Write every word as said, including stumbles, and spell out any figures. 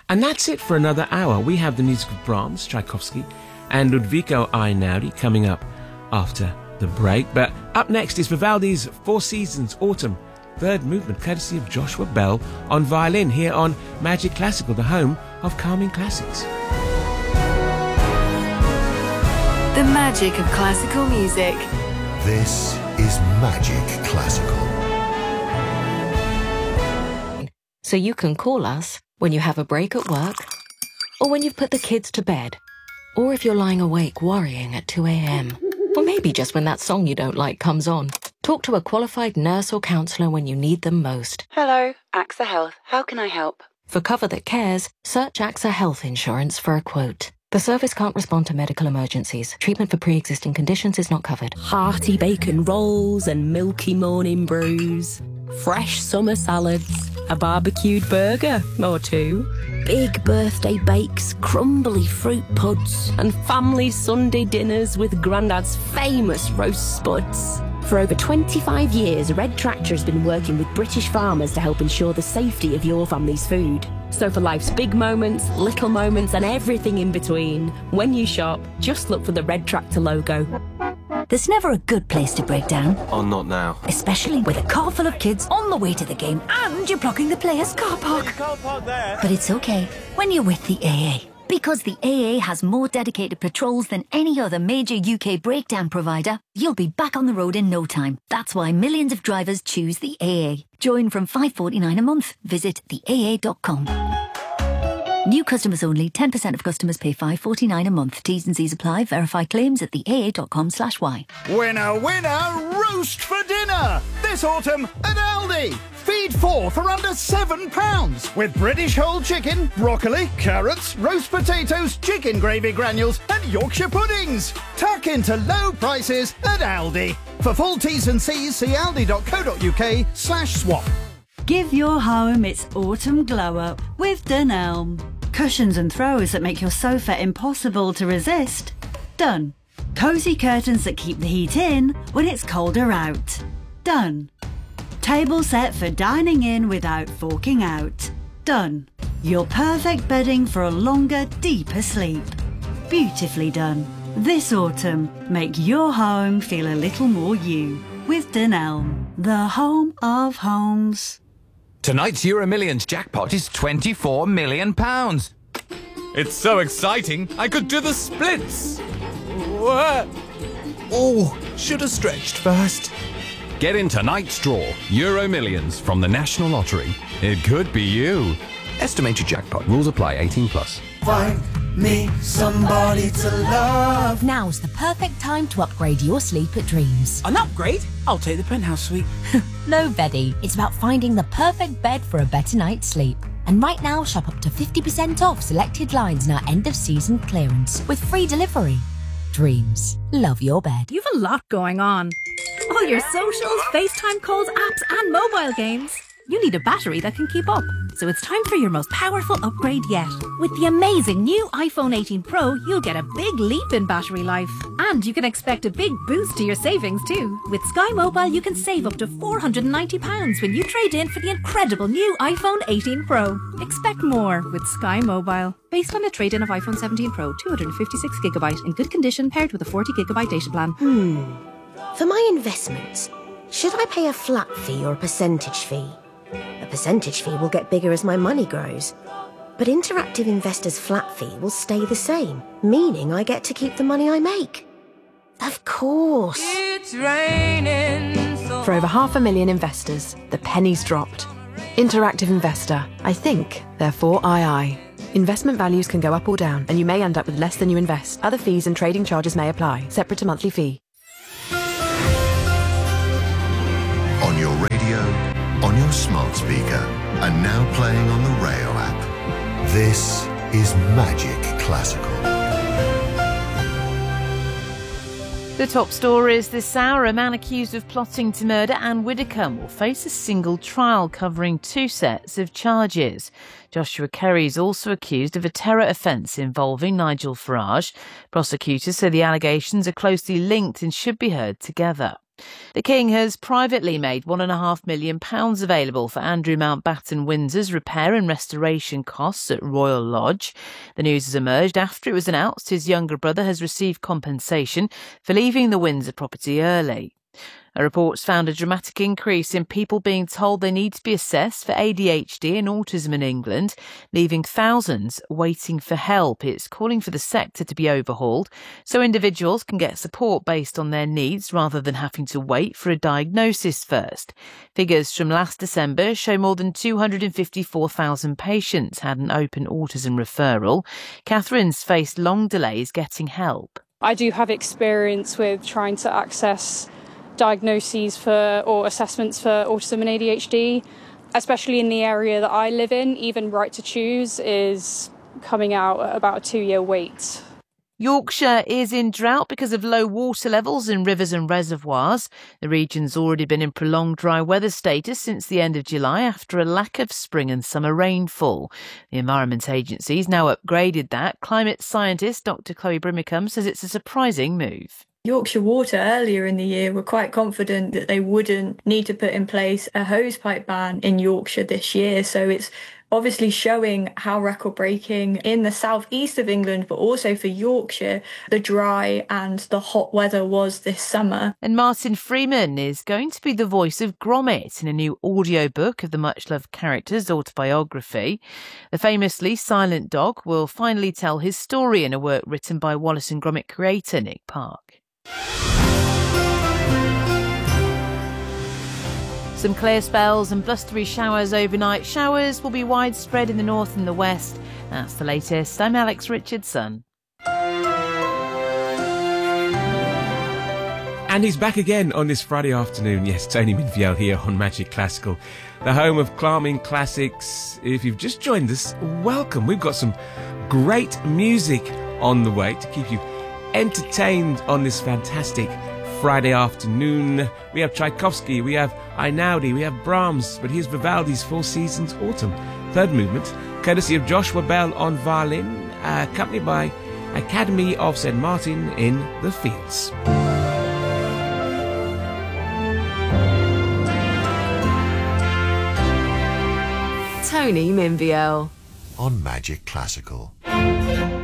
And that's it for another hour. We have the music of Brahms, Tchaikovsky, and Ludovico Einaudi coming up after the break. But up next is Vivaldi's Four Seasons Autumn, third movement, courtesy of Joshua Bell on violin, here on Magic Classical, the home of calming classics. The magic of classical music. This is Magic Classical. So you can call us when you have a break at work, or when you've put the kids to bed, or if you're lying awake worrying at two a.m, or maybe just when that song you don't like comes on. Talk to a qualified nurse or counsellor when you need them most. Hello, A X A Health. How can I help? For cover that cares, search A X A Health Insurance for a quote. The service can't respond to medical emergencies. Treatment for pre-existing conditions is not covered. Hearty bacon rolls and milky morning brews. Fresh summer salads. A barbecued burger or two. Big birthday bakes, crumbly fruit puds. And family Sunday dinners with Grandad's famous roast spuds. For over twenty-five years, Red Tractor has been working with British farmers to help ensure the safety of your family's food. So for life's big moments, little moments, and everything in between, when you shop, just look for the Red Tractor logo. There's never a good place to break down. Oh, not now. Especially with a car full of kids on the way to the game and you're blocking the players' car park. You can't park there. But it's okay when you're with the A A. Because the A A has more dedicated patrols than any other major U K breakdown provider, you'll be back on the road in no time. That's why millions of drivers choose the A A. Join from five pounds forty-nine a month. Visit the A A dot com. New customers only. ten percent of customers pay five pounds forty-nine a month. T's and C's apply. Verify claims at the A A dot com slash Y. Winner, winner, roast for dinner! This autumn at Aldi. Feed four for under seven pounds. With British whole chicken, broccoli, carrots, roast potatoes, chicken gravy granules and Yorkshire puddings. Tuck into low prices at Aldi. For full T's and C's, see aldi dot co dot uk slash swap. Give your home its autumn glow-up with Dunelm. Cushions and throws that make your sofa impossible to resist. Done. Cosy curtains that keep the heat in when it's colder out. Done. Table set for dining in without forking out. Done. Your perfect bedding for a longer, deeper sleep. Beautifully done. This autumn, make your home feel a little more you with Dunelm, the home of homes. Tonight's Euro Millions jackpot is twenty-four million pounds. It's so exciting, I could do the splits. What? Oh, should have stretched first. Get in tonight's draw, Euro Millions from the National Lottery. It could be you. Estimated jackpot. Rules apply. eighteen plus. Find me somebody to love. Now's the perfect time to upgrade your sleep at Dreams. An upgrade? I'll take the penthouse suite. No, Beddy. It's about finding the perfect bed for a better night's sleep. And right now, shop up to fifty percent off selected lines in our end-of-season clearance with free delivery. Dreams. Love your bed. You've a lot going on. All your socials, FaceTime calls, apps and mobile games. You need a battery that can keep up. So it's time for your most powerful upgrade yet. With the amazing new iPhone eighteen Pro, you'll get a big leap in battery life. And you can expect a big boost to your savings too. With Sky Mobile, you can save up to four hundred ninety pounds when you trade in for the incredible new iPhone eighteen Pro. Expect more with Sky Mobile. Based on a trade-in of iPhone seventeen Pro, two hundred fifty-six gigabyte in good condition paired with a forty gigabyte data plan. Hmm. For my investments, should I pay a flat fee or a percentage fee? A percentage fee will get bigger as my money grows. But Interactive Investor's flat fee will stay the same, meaning I get to keep the money I make. Of course. It's raining so For over half a million investors, the penny's dropped. Interactive Investor. I think, therefore I I. Investment values can go up or down, and you may end up with less than you invest. Other fees and trading charges may apply, separate to monthly fee. On your radio, on your smart speaker, and now playing on the Rail app. This is Magic Classical. The top stories this hour: a man accused of plotting to murder Anne Widdecombe will face a single trial covering two sets of charges. Joshua Kerry is also accused of a terror offence involving Nigel Farage. Prosecutors say the allegations are closely linked and should be heard together. The King has privately made one point five million pounds available for Andrew Mountbatten Windsor's repair and restoration costs at Royal Lodge. The news has emerged after it was announced his younger brother has received compensation for leaving the Windsor property early. A report's found a dramatic increase in people being told they need to be assessed for A D H D and autism in England, leaving thousands waiting for help. It's calling for the sector to be overhauled so individuals can get support based on their needs rather than having to wait for a diagnosis first. Figures from last December show more than two hundred fifty-four thousand patients had an open autism referral. Catherine's faced long delays getting help. I do have experience with trying to access diagnoses for or assessments for autism and A D H D, especially in the area that I live in. Even Right to Choose is coming out at about a two-year wait. Yorkshire is in drought because of low water levels in rivers and reservoirs. The region's already been in prolonged dry weather status since the end of July after a lack of spring and summer rainfall. The Environment Agency's now upgraded that. Climate scientist Doctor Chloe Brimicombe says it's a surprising move. Yorkshire Water earlier in the year were quite confident that they wouldn't need to put in place a hosepipe ban in Yorkshire this year. So it's obviously showing how record-breaking in the southeast of England, but also for Yorkshire, the dry and the hot weather was this summer. And Martin Freeman is going to be the voice of Gromit in a new audiobook of the much-loved character's autobiography. The famously silent dog will finally tell his story in a work written by Wallace and Gromit creator Nick Park. Some clear spells and blustery showers overnight. Showers will be widespread in the north and the west. That's the latest. I'm Alex Richardson. And he's back again on this Friday afternoon. Yes, Tony Minfield here on Magic Classical, the home of calming classics. If you've just joined us, welcome. We've got some great music on the way to keep you entertained on this fantastic Friday afternoon. We have Tchaikovsky, we have Einaudi, we have Brahms, but here's Vivaldi's Four Seasons Autumn, third movement, courtesy of Joshua Bell on violin, uh, accompanied by Academy of Saint Martin in the Fields. Tony Minfield on Magic Classical.